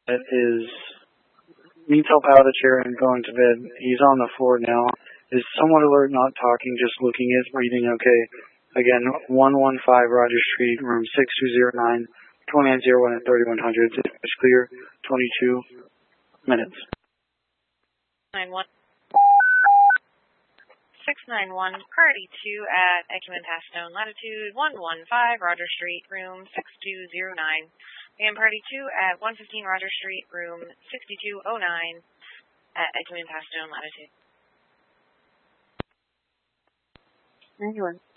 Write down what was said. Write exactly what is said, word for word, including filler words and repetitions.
that is needs help out of the chair and going to bed. He's on the floor now. Is somewhat alert, not talking, just looking, is breathing okay. Again, one one five Rogers Street, room six two zero nine, twenty-nine oh one at thirty-one hundred. It's clear, twenty-two minutes. nine one six nine one, party two at Ecumen Pastone, latitude one one five Rogers Street, room six two zero nine. And party two at one fifteen Rogers Street, room sixty-two oh nine at Ecumen Pastone, latitude. ninety-one.